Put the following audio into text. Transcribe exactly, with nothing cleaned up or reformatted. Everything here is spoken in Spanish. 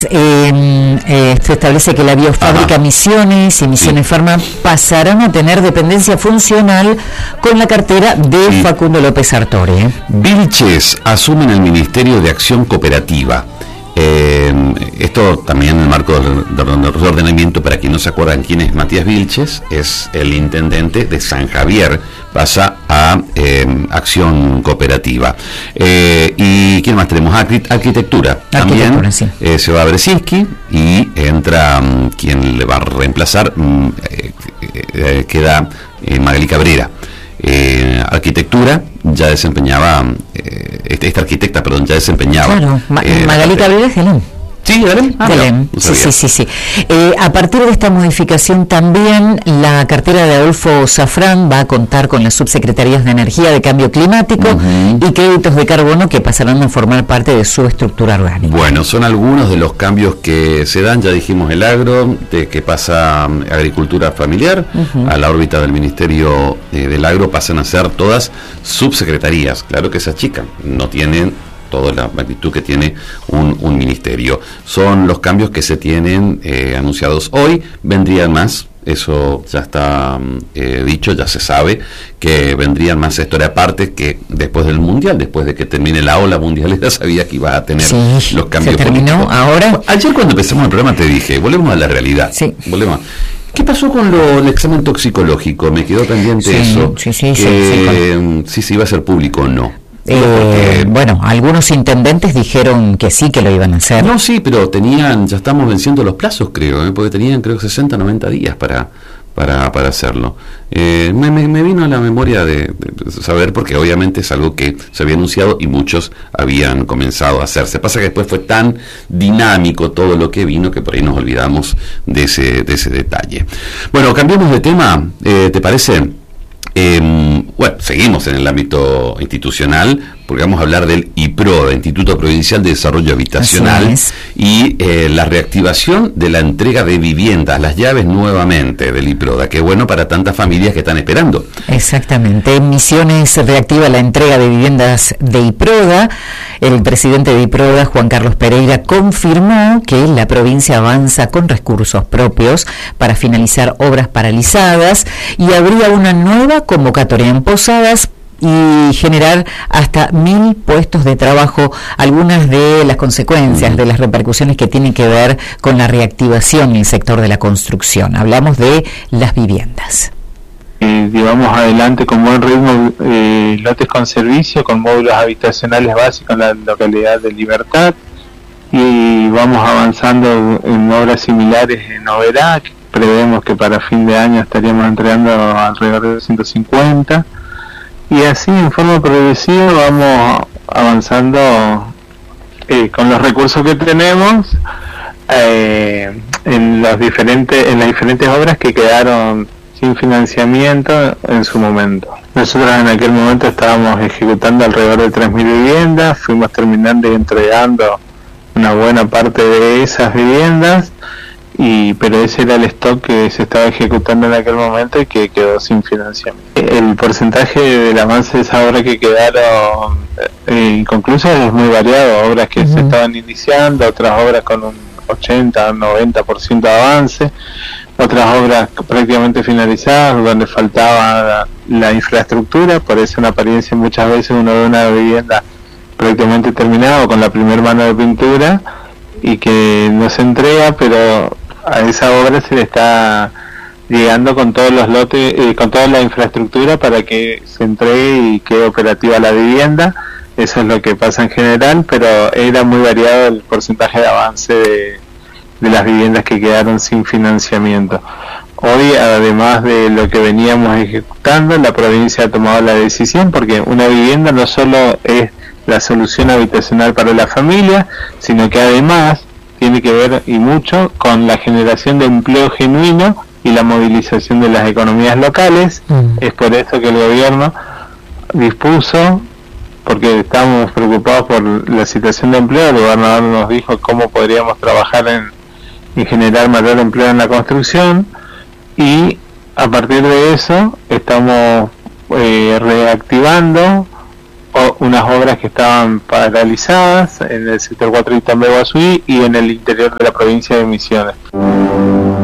Eh, eh, se establece que la biofábrica Ajá. Misiones y Misiones sí. Pharma pasarán a tener dependencia funcional con la cartera de sí. Facundo López Sartori. ¿eh? Vilches asume en el Ministerio de Acción Cooperativa. Eh, esto también en el marco del ordenamiento, para quien no se acuerdan quién es Matías Vilches, es el intendente de San Javier, pasa a eh, Acción Cooperativa. Eh, ¿Y quién más tenemos? Arquit- arquitectura. También arquitectura, sí. eh, se va a Bresinski y entra um, quien le va a reemplazar, um, eh, eh, queda eh, Magali Cabrera. Eh, arquitectura ya desempeñaba eh, esta arquitecta, perdón, ya desempeñaba claro, Ma- eh, Magali Cabrera es Helén. Sí, Belén. Ah, Belén. No, sí, sí, sí, sí. Eh, a partir de esta modificación también la cartera de Adolfo Zafrán va a contar con las subsecretarías de Energía, de Cambio Climático uh-huh. y Créditos de Carbono, que pasarán a formar parte de su estructura orgánica. Bueno, son algunos de los cambios que se dan, ya dijimos el agro, de que pasa agricultura familiar uh-huh. a la órbita del Ministerio eh, del Agro, pasan a ser todas subsecretarías, claro que se achican, no tienen toda la magnitud que tiene un, un ministerio. Son los cambios que se tienen eh, anunciados hoy, vendrían más, eso ya está eh, dicho, ya se sabe que vendrían más sectores aparte, que después del Mundial, después de que termine la ola mundial, ya sabía que iba a tener sí, los cambios se terminó políticos. Ahora. Ayer cuando empezamos el programa te dije, volvemos a la realidad. Sí. Volvemos. ¿Qué pasó con lo, el examen toxicológico? Me quedó pendiente sí, eso. Sí, sí, que, sí, sí, sí iba a ser público o no. Eh, bueno, algunos intendentes dijeron que sí, que lo iban a hacer. No, sí, pero tenían, ya estamos venciendo los plazos, creo, ¿eh? Porque tenían, creo, sesenta, noventa días para para para hacerlo. Eh, me, me, me vino a la memoria de, de saber, porque obviamente es algo que se había anunciado y muchos habían comenzado a hacerse. Pasa que después fue tan dinámico todo lo que vino que por ahí nos olvidamos de ese, de ese detalle. Bueno, cambiemos de tema, eh, ¿te parece? Eh, bueno, seguimos en el ámbito institucional, porque vamos a hablar del IPRODA, Instituto Provincial de Desarrollo Habitacional, y eh, la reactivación de la entrega de viviendas, las llaves nuevamente del IPRODA. Qué bueno para tantas familias que están esperando. Exactamente. En Misiones reactiva la entrega de viviendas de IPRODA. El presidente de IPRODA, Juan Carlos Pereira, confirmó que la provincia avanza con recursos propios para finalizar obras paralizadas y habría una nueva convocatoria en Posadas y generar hasta mil puestos de trabajo, algunas de las consecuencias, de las repercusiones que tienen que ver con la reactivación en el sector de la construcción. Hablamos de las viviendas. Eh, llevamos adelante con buen ritmo eh, lotes con servicio, con módulos habitacionales básicos en la localidad de Libertad, y vamos avanzando en obras similares en Oberá. Prevemos que para fin de año estaríamos entregando alrededor de ciento cincuenta, y así en forma progresiva vamos avanzando eh, con los recursos que tenemos eh, en los diferentes en las diferentes obras que quedaron sin financiamiento en su momento. Nosotros en aquel momento estábamos ejecutando alrededor de tres mil viviendas, fuimos terminando y entregando una buena parte de esas viviendas, y pero ese era el stock que se estaba ejecutando en aquel momento y que quedó sin financiamiento. El porcentaje del avance de esas obras que quedaron eh, inconclusas es muy variado, obras que uh-huh. se estaban iniciando, otras obras con un ochenta, noventa por ciento de avance, otras obras prácticamente finalizadas donde faltaba la, la infraestructura. Por eso en apariencia muchas veces uno ve una vivienda prácticamente terminada con la primer mano de pintura y que no se entrega, pero a esa obra se le está llegando con todos los lotes, eh, con toda la infraestructura para que se entregue y quede operativa la vivienda. Eso es lo que pasa en general, pero era muy variado el porcentaje de avance de, de las viviendas que quedaron sin financiamiento. Hoy, además de lo que veníamos ejecutando, la provincia ha tomado la decisión, porque una vivienda no solo es la solución habitacional para la familia, sino que además tiene que ver y mucho con la generación de empleo genuino y la movilización de las economías locales. Mm. Es por eso que el gobierno dispuso, porque estábamos preocupados por la situación de empleo, el gobernador nos dijo cómo podríamos trabajar en, en generar mayor empleo en la construcción, y a partir de eso estamos eh, reactivando o unas obras que estaban paralizadas en el sector cuatro de Itambé Guasuí y en el interior de la provincia de Misiones.